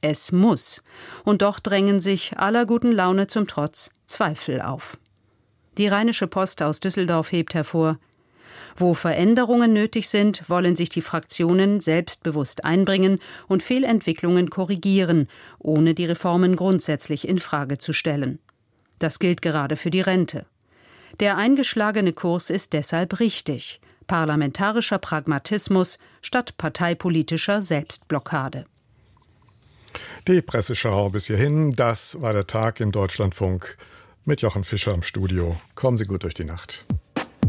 Es muss. Und doch drängen sich aller guten Laune zum Trotz Zweifel auf. Die Rheinische Post aus Düsseldorf hebt hervor: Wo Veränderungen nötig sind, wollen sich die Fraktionen selbstbewusst einbringen und Fehlentwicklungen korrigieren, ohne die Reformen grundsätzlich in Frage zu stellen. Das gilt gerade für die Rente. Der eingeschlagene Kurs ist deshalb richtig: parlamentarischer Pragmatismus statt parteipolitischer Selbstblockade. Die Presseschau bis hierhin, das war der Tag im Deutschlandfunk mit Jochen Fischer im Studio. Kommen Sie gut durch die Nacht.